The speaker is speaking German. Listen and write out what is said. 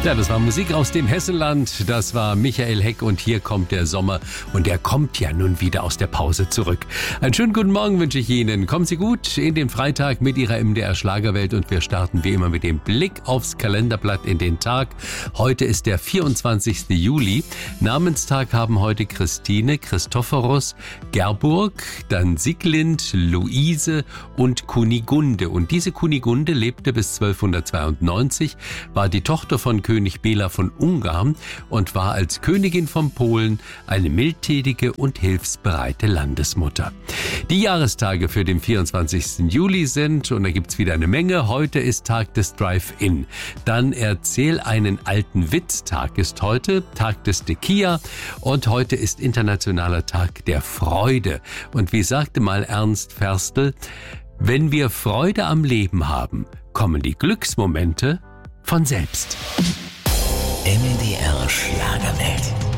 Ja, das war Musik aus dem Hessenland, das war Michael Heck und hier kommt der Sommer und der kommt ja nun wieder aus der Pause zurück. Einen schönen guten Morgen wünsche ich Ihnen. Kommen Sie gut in den Freitag mit Ihrer MDR Schlagerwelt und wir starten wie immer mit dem Blick aufs Kalenderblatt in den Tag. Heute ist der 24. Juli. Namenstag haben heute Christine, Christophorus, Gerburg, dann Sieglind, Luise und Kunigunde. Und diese Kunigunde lebte bis 1292, war die Tochter von König Bela von Ungarn und war als Königin von Polen eine mildtätige und hilfsbereite Landesmutter. Die Jahrestage für den 24. Juli sind, und da gibt's wieder eine Menge, heute ist Tag des Drive-In. Dann Erzähl einen alten Witz, Tag ist heute, Tag des Tequila und heute ist Internationaler Tag der Freude. Und wie sagte mal Ernst Ferstel, wenn wir Freude am Leben haben, kommen die Glücksmomente von selbst. MDR Schlagerwelt.